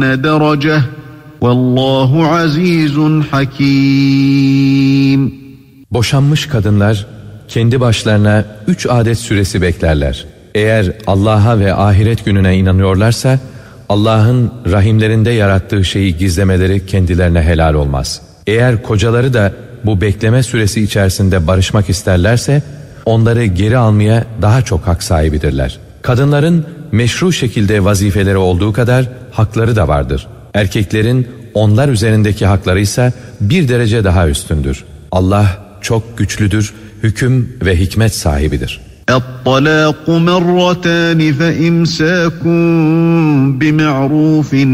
درجة والله عزيز حكيم. Boşanmış kadınlar kendi başlarına 3 adet süresi beklerler. Eğer Allah'a ve ahiret gününe inanıyorlarsa Allah'ın rahimlerinde yarattığı şeyi gizlemeleri kendilerine helal olmaz. Eğer kocaları da bu bekleme süresi içerisinde barışmak isterlerse onları geri almaya daha çok hak sahibidirler. Kadınların meşru şekilde vazifeleri olduğu kadar hakları da vardır. Erkeklerin onlar üzerindeki hakları ise bir derece daha üstündür. Allah çok güçlüdür, hüküm ve hikmet sahibidir. الطلاق مرتان فإمساك بمعروف